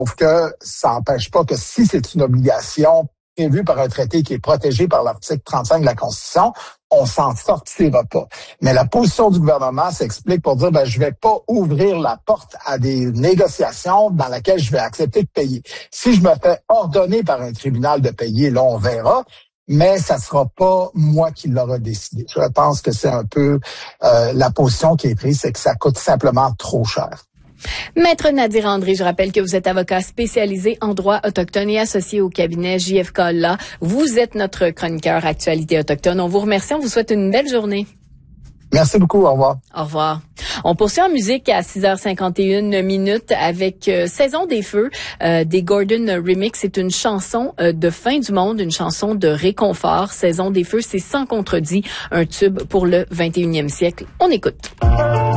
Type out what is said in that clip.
Sauf que ça n'empêche pas que si c'est une obligation prévue par un traité qui est protégé par l'article 35 de la Constitution, on s'en sortira pas. Mais la position du gouvernement s'explique pour dire, je vais pas ouvrir la porte à des négociations dans lesquelles je vais accepter de payer. Si je me fais ordonner par un tribunal de payer, là, on verra. Mais ça sera pas moi qui l'aurai décidé. Je pense que c'est un peu la position qui est prise, c'est que ça coûte simplement trop cher. Maître Nadir André, je rappelle que vous êtes avocat spécialisé en droit autochtone et associé au cabinet JFK Law. Vous êtes notre chroniqueur Actualité autochtone. On vous remercie, on vous souhaite une belle journée. Merci beaucoup, au revoir. Au revoir. On poursuit en musique à 6h51 avec Saison des Feux des Gordon Remix. C'est une chanson de fin du monde, une chanson de réconfort. Saison des Feux, c'est sans contredit un tube pour le 21e siècle. On écoute.